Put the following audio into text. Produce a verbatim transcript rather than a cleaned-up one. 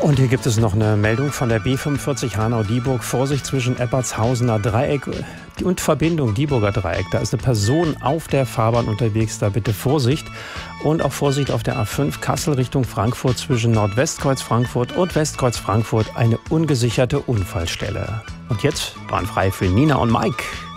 Und hier gibt es noch eine Meldung von der B fünfundvierzig Hanau-Dieburg. Vorsicht zwischen Eppertshausener Dreieck und Verbindung Dieburger Dreieck. Da ist eine Person auf der Fahrbahn unterwegs, da bitte Vorsicht. Und auch Vorsicht auf der A fünf Kassel Richtung Frankfurt zwischen Nordwestkreuz Frankfurt und Westkreuz Frankfurt. Eine ungesicherte Unfallstelle. Und jetzt bahnfrei für Nina und Mike.